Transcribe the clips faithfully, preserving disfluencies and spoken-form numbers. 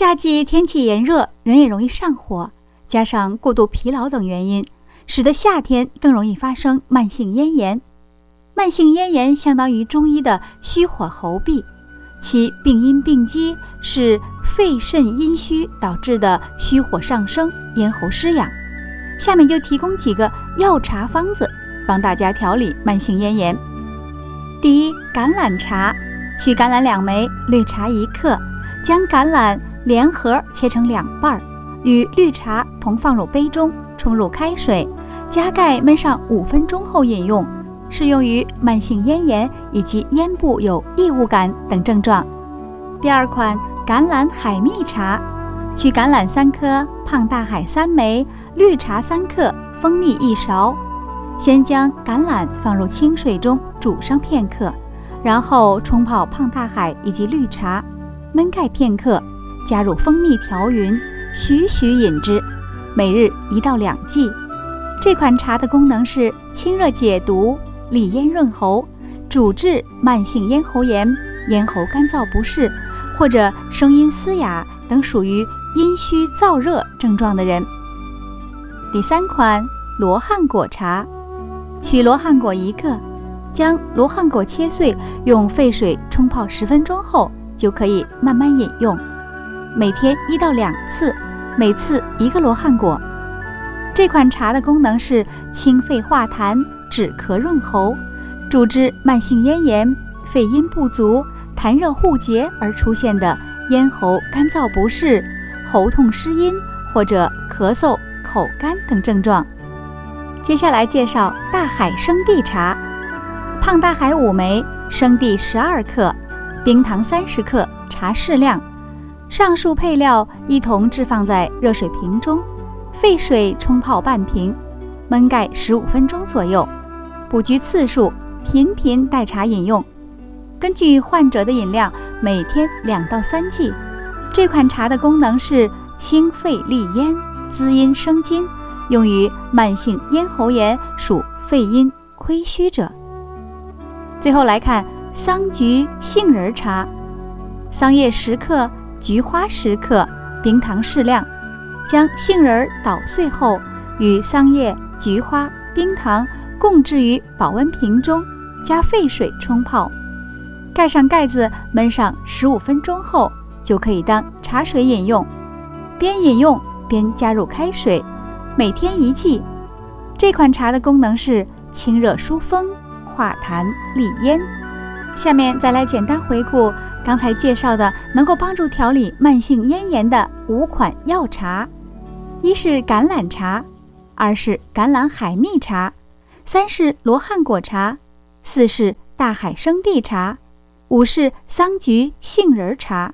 夏季天气炎热，人也容易上火，加上过度疲劳等原因，使得夏天更容易发生慢性咽炎。慢性咽炎相当于中医的虚火喉痹，其病因病机是肺肾阴虚导致的虚火上升，咽喉失养。下面就提供几个药茶方子，帮大家调理慢性咽炎。第一，橄榄茶，取橄榄两枚，绿茶一克，将橄榄连核切成两半，与绿茶同放入杯中，冲入开水，加盖焖上五分钟后饮用，适用于慢性咽炎以及咽部有异物感等症状。第二款，橄榄海蜜茶，取橄榄三颗，胖大海三枚，绿茶三克，蜂蜜一勺。先将橄榄放入清水中煮上片刻，然后冲泡胖大海以及绿茶，焖盖片刻，加入蜂蜜调匀，徐徐饮之，每日一到两剂。这款茶的功能是清热解毒、利咽润喉，主治慢性咽喉炎、咽喉干燥不适或者声音嘶哑等属于阴虚燥热症状的人。第三款，罗汉果茶，取罗汉果一个，将罗汉果切碎，用沸水冲泡十分钟后就可以慢慢饮用，每天一到两次，每次一个罗汉果。这款茶的功能是清肺化痰、止咳润喉，主治慢性咽炎、肺阴不足、痰热互结而出现的咽喉干燥不适、喉痛失音或者咳嗽、口干等症状。接下来介绍大海生地茶，胖大海五枚，生地十二克，冰糖三十克，茶适量。上述配料一同置放在热水瓶中，沸水冲泡半瓶，焖盖十五分钟左右，补局次数，频频代茶饮用。根据患者的饮量，每天两到三剂。这款茶的功能是清肺利咽、滋阴生津，用于慢性咽喉炎属肺阴亏虚者。最后来看桑菊杏仁茶，桑叶十克，菊花十克，冰糖适量。将杏仁捣碎后，与桑叶、菊花、冰糖共置于保温瓶中，加沸水冲泡，盖上盖子，焖上十五分钟后就可以当茶水饮用，边饮用边加入开水，每天一剂。这款茶的功能是清热疏风、化痰利咽。下面再来简单回顾刚才介绍的能够帮助调理慢性咽炎的五款药茶：一是橄榄茶，二是橄榄海蜜茶，三是罗汉果茶，四是大海生地茶，五是桑菊杏仁茶。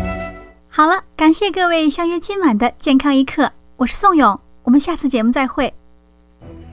好了，感谢各位相约今晚的健康一刻，我是宋勇，我们下次节目再会。